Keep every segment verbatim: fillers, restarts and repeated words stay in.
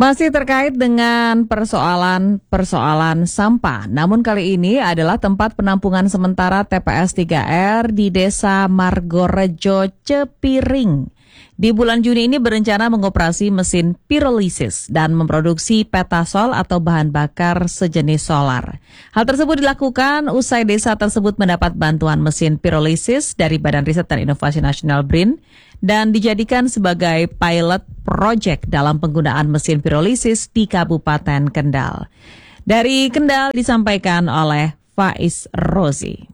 Masih terkait dengan persoalan-persoalan sampah, namun kali ini adalah tempat penampungan sementara T P S tiga R di Desa Margorejo, Cepiring. Di bulan Juni ini berencana mengoperasi mesin pirolisis dan memproduksi petasol atau bahan bakar sejenis solar. Hal tersebut dilakukan usai desa tersebut mendapat bantuan mesin pirolisis dari Badan Riset dan Inovasi Nasional B R I N dan dijadikan sebagai pilot project dalam penggunaan mesin pirolisis di Kabupaten Kendal. Dari Kendal disampaikan oleh Faiz Rozi.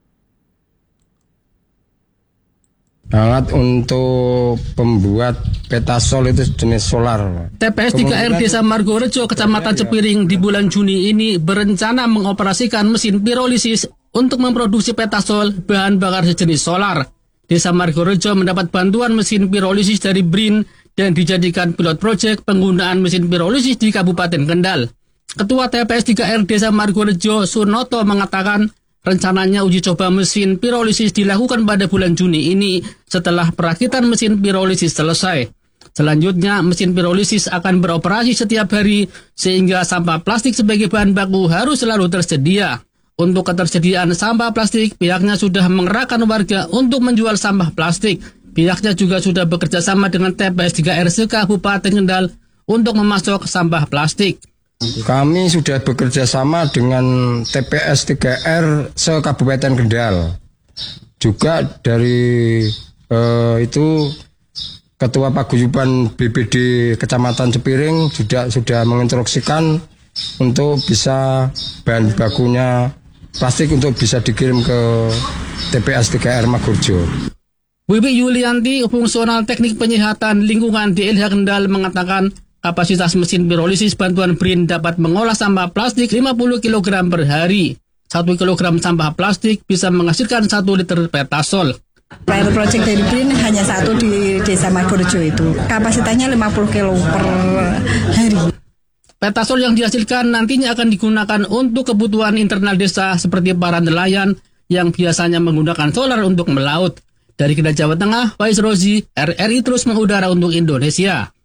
Alat untuk pembuat petasol itu jenis solar. T P S tiga R Desa Margorejo, Kecamatan Cepiring di bulan Juni ini berencana mengoperasikan mesin pirolisis untuk memproduksi petasol bahan bakar sejenis solar. Desa Margorejo mendapat bantuan mesin pirolisis dari B R I N dan dijadikan pilot project penggunaan mesin pirolisis di Kabupaten Kendal. Ketua T P S tiga R Desa Margorejo, Sunoto, mengatakan rencananya uji coba mesin pirolisis dilakukan pada bulan Juni ini setelah perakitan mesin pirolisis selesai. Selanjutnya, mesin pirolisis akan beroperasi setiap hari sehingga sampah plastik sebagai bahan baku harus selalu tersedia. Untuk ketersediaan sampah plastik, pihaknya sudah mengerahkan warga untuk menjual sampah plastik. Pihaknya juga sudah bekerja sama dengan T P S tiga R se-Kabupaten Kendal untuk memasok sampah plastik. Kami sudah bekerja sama dengan T P S tiga R se-Kabupaten Kendal. Juga dari eh, itu Ketua Paguyuban B B D Kecamatan Cepiring sudah sudah menginstruksikan untuk bisa bahan bakunya plastik untuk bisa dikirim ke T P S tiga R Margorejo. Wibi Yulianti, Fungsional Teknik Penyihatan Lingkungan D L H Kendal, mengatakan kapasitas mesin pirolisis bantuan B R I N dapat mengolah sampah plastik lima puluh kilogram per hari. satu kilogram sampah plastik bisa menghasilkan satu liter petasol. Pilot project dari B R I N hanya satu di Desa Margorejo itu. Kapasitasnya lima puluh kilo per hari. Petasol yang dihasilkan nantinya akan digunakan untuk kebutuhan internal desa seperti para nelayan yang biasanya menggunakan solar untuk melaut. Dari Kendal, Jawa Tengah, Faiz Rozi, R R I terus mengudara untuk Indonesia.